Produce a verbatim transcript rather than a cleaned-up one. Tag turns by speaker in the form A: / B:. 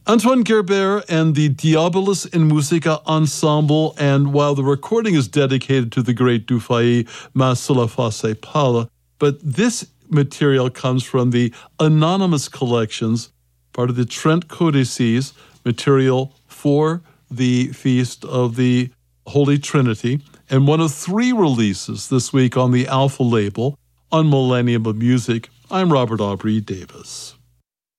A: Antoine Gerber and the Diabolus in Musica Ensemble, and while the recording is dedicated to the great Dufay, Ma Sola Fa Se Pala, but this material comes from the Anonymous Collections, part of the Trent Codices, material for the Feast of the Holy Trinity, and one of three releases this week on the Alpha label on Millennium of Music. I'm Robert Aubrey Davis.